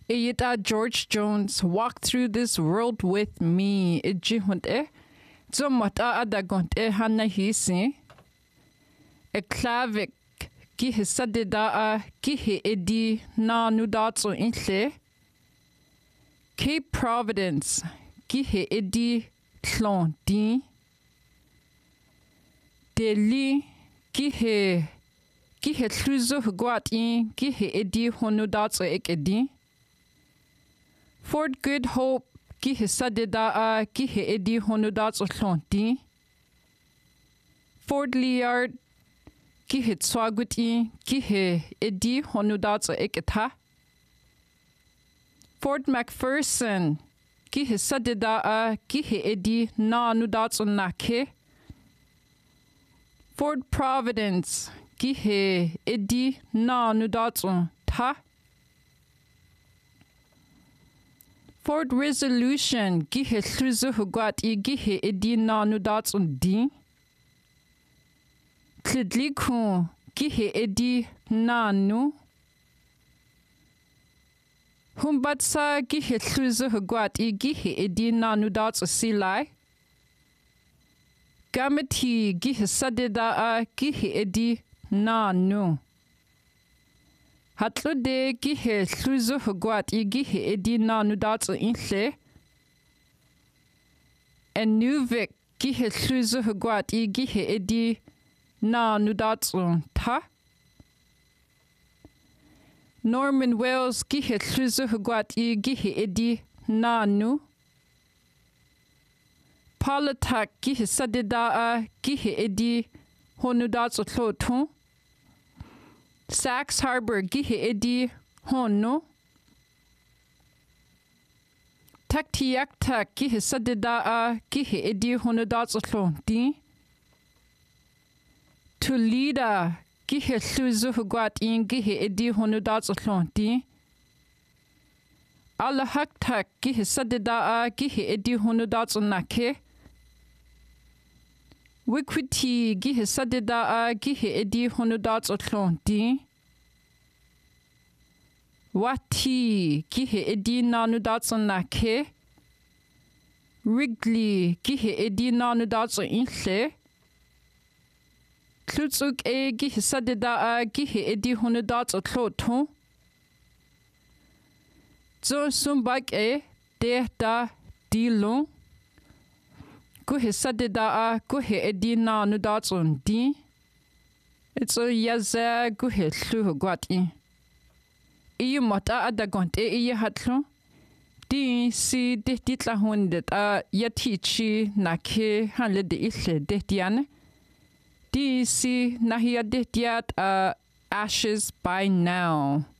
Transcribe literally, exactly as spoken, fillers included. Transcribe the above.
Iyita George Jones, walk through this world with me. Ijihunte. Zomata adagonte hanahisi. E klavik ki hisadida ki he edi na nudatsu inhle. Cape Providence ki he edi tlon di. Deli ki he ki he tluzo hugwat in ki he edi honudatsu ek edi. Fort Good Hope ki he sadida ki he edi honudatsu tlon di. Fort Liard ki he tswaguti ki he edi honudatsu ek etha. Fort McPherson ki he sadida ki he edi na nudatsu nake. Fort Providence ki he edi na nudatsu ta. Fort Resolution ki he tluzu hugwat i ki he edi na nudatsu di. Klidliku ki he edi na nu. Humbatsa ki he tluzu hugwat i ki he edi na nudatsu silai. Gamati ki he sadida ki he edi na nu. Hatlude ki he tluzu hugwat i ki he edi na nudatsu inhle. Enuvik ki he tluzu hugwat i ki he edi na nudatsu ta. Norman Wales ki he tluzu hugwat i ki he edi na nu. Palatak ki he sadida ki he edi honudatsu tlotun. Sax Harbor ki he edi honu. Taktiakta ki he sadida ki he edi honudatsu tlonti. Tulida ki he tluzu hugwat in ki he edi honudatsu tlonti. Alahaktak ki he sadida ki he edi honudatsu nake. Wikwiti ki he sadida ki he edi honudatsu tlonti. Wati ki he edi nanudatsu nake. Wrigley ki he edi nanudatsu inhle. Tlutsuk e ki he sadida ki he edi honudatsu tloton. Zo sumbak e de da dilon. Ku he sadida ku he edi na nudatsu di. It's a yaza ku he tlu hugwati. Iyo mota adagonte iya hatlo. Di si de ditla hundet a yatichi nake hanle de isle de diane. Di si nahia de diat a ashes by now.